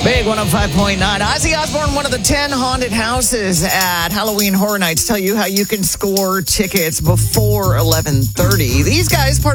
Big 105.9. Ozzy Osbourne, one of the 10 haunted houses at Halloween Horror Nights. Tell you how you can score tickets before 11:30. These guys, part